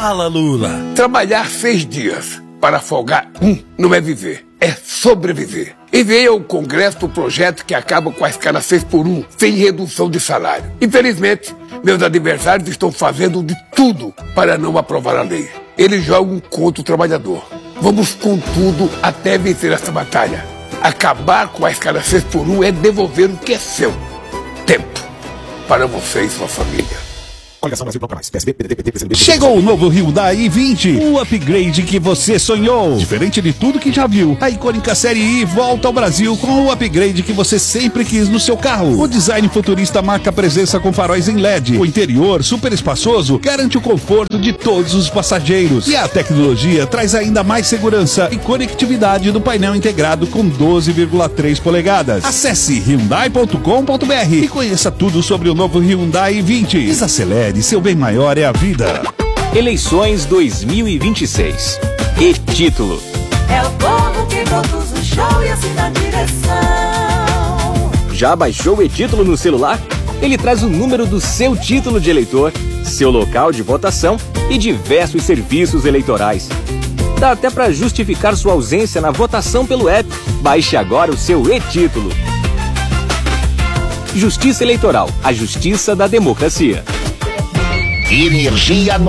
Fala, Lula. Trabalhar 6 dias para folgar não é viver, é sobreviver. Enviei ao Congresso o projeto que acaba com a escala 6x1, sem redução de salário. Infelizmente, meus adversários estão fazendo de tudo para não aprovar a lei. Eles jogam contra o trabalhador. Vamos com tudo até vencer essa batalha. Acabar com a escala 6x1 é devolver o que é seu. Tempo para você e sua família. Chegou o novo Hyundai i20, o upgrade que você sonhou. Diferente de tudo que já viu, a icônica série I volta ao Brasil com o upgrade que você sempre quis no seu carro. O design futurista marca presença com faróis em LED. O interior, super espaçoso, garante o conforto de todos os passageiros. E a tecnologia traz ainda mais segurança e conectividade do painel integrado com 12,3 polegadas. Acesse hyundai.com.br e conheça tudo sobre o novo Hyundai i20. Desacelere. Seu bem maior é a vida. Eleições 2026. E título. É o povo que produz o show e assina a direção. Já baixou o e-título no celular? Ele traz o número do seu título de eleitor, seu local de votação e diversos serviços eleitorais. Dá até para justificar sua ausência na votação pelo app. Baixe agora o seu e-título. Justiça Eleitoral, a justiça da democracia. Energia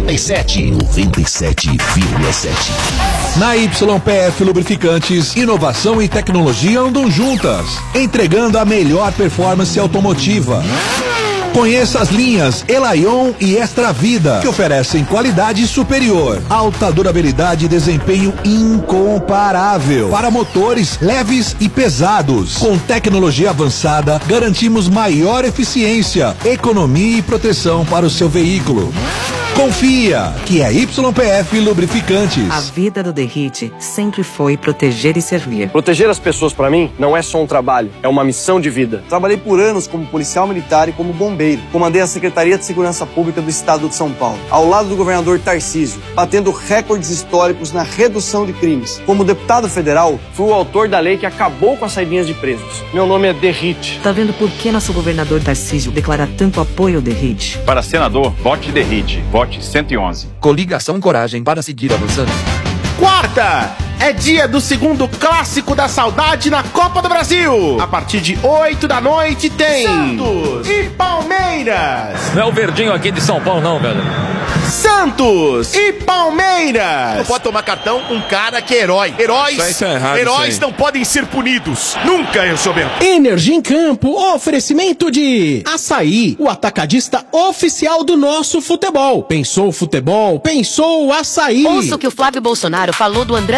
97,7. Na YPF Lubrificantes, inovação e tecnologia andam juntas, entregando a melhor performance automotiva. Conheça as linhas Elaion e Extra Vida, que oferecem qualidade superior, alta durabilidade e desempenho incomparável para motores leves e pesados. Com tecnologia avançada, garantimos maior eficiência, economia e proteção para o seu veículo. Confia que é YPF Lubrificantes. A vida do Derrite sempre foi proteger e servir. Proteger as pessoas para mim não é só um trabalho, é uma missão de vida. Trabalhei por anos como policial militar e como bombeiro. Comandei a Secretaria de Segurança Pública do Estado de São Paulo, ao lado do governador Tarcísio, batendo recordes históricos na redução de crimes. Como deputado federal, fui o autor da lei que acabou com as saidinhas de presos. Meu nome é Derrite. Tá vendo por que nosso governador Tarcísio declara tanto apoio ao Derrite? Para senador, vote Derrite. Vote 111. Coligação Coragem para seguir avançando. Quarta! É dia do segundo clássico da saudade na Copa do Brasil. A partir de 8 da noite tem Santos e Palmeiras. Não é o verdinho aqui de São Paulo não, velho. Santos e Palmeiras. Não pode tomar cartão um cara que é herói. Heróis não podem ser punidos. Nunca, eu sou bem. Energia em Campo, oferecimento de Açaí, o atacadista oficial do nosso futebol. Pensou futebol? Pensou Açaí. Ouça o que o Flávio Bolsonaro falou do André